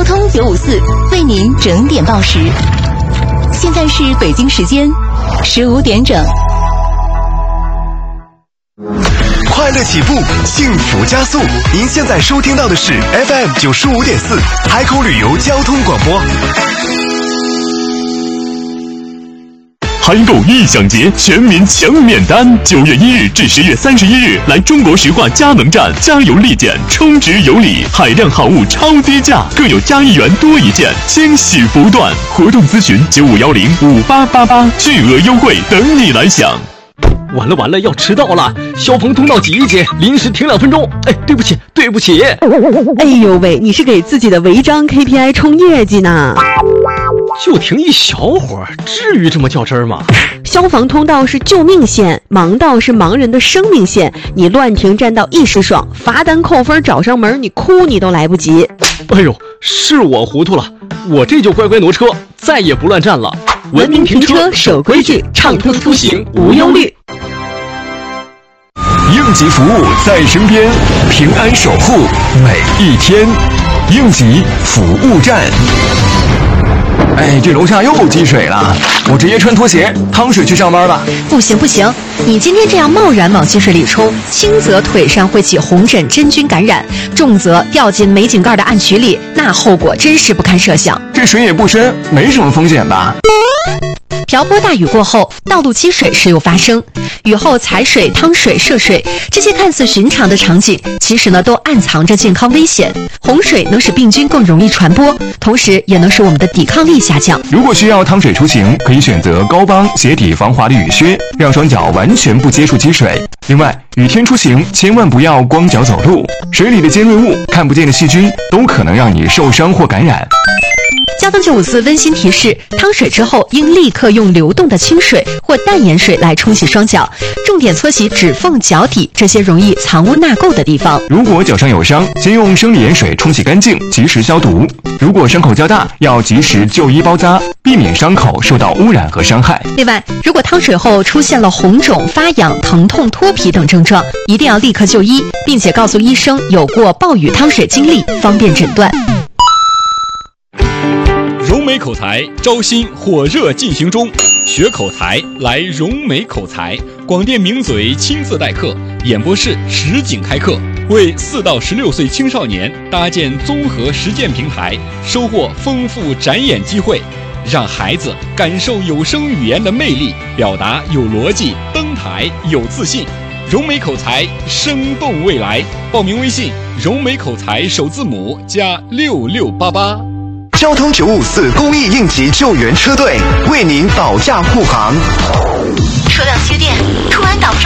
交通954为您整点报时。现在是北京时间15点整。 快乐起步，幸福加速。您现在收听到的是 FM 95.4海口旅游交通广播。 韩购异想节全民抢免单，9月1日至10月31日来中国石化加盟站加油立减，充值有礼，海量好物超低价，更有加1元多一件，惊喜不断。活动咨询95105888，巨额优惠等你来享。 完了，要迟到了！消防通道挤一挤，临时停2分钟。哎，对不起。 哎呦喂，你是给自己的违章 KPI 冲业绩呢？ 就停一小会儿，至于这么较真儿吗？ 消防通道是救命线，盲道是盲人的生命线。你乱停占道一时爽，罚单扣分找上门，你哭你都来不及。 哎呦，是我糊涂了，我这就乖挪车，再也不乱站了。 文明停车，守规矩，畅通出行无忧虑。 应急服务在身边，平安守护每一天。应急服务站。 哎，这楼下又积水了，我直接穿拖鞋趟水去上班吧。 不行，你今天这样贸然往积水里冲，轻则腿上会起红疹真菌感染，重则掉进煤井盖的暗渠里，那后果真是不堪设想。 这水也不深，没什么风险吧？ 瓢泼大雨过后，道路积水时有发生。雨后踩水、趟水、涉水，这些看似寻常的场景，其实呢都暗藏着健康危险。洪水能使病菌更容易传播，同时也能使我们的抵抗力下降。 如果需要趟水出行，可以选择高帮鞋底防滑的雨靴，让双脚完全不接触积水。另外，雨天出行千万不要光脚走路，水里的尖锐物、看不见的细菌都可能让你受伤或感染。 交通954温馨提示：趟水之后应立刻用流动的清水或淡盐水来冲洗双脚，重点搓洗指缝、脚底这些容易藏污纳垢的地方。 如果脚上有伤，先用生理盐水冲洗干净，及时消毒。如果伤口较大，要及时就医包扎，避免伤口受到污染和伤害。 另外，如果趟水后出现了红肿、发痒、疼痛、脱皮等症状，一定要立刻就医，并且告诉医生有过暴雨趟水经历，方便诊断。 融美口才招新火热进行中，学口才来融美口才，广电名嘴亲自代课，演播室实景开课，为4到16岁青少年搭建综合实践平台，收获丰富展演机会，让孩子感受有声语言的魅力，表达有逻辑，登台有自信。融美口才，生动未来。报名微信：融美口才首字母加6688。 交通954公益应急救援车队为您保驾护航。 车辆接电，突然挡住。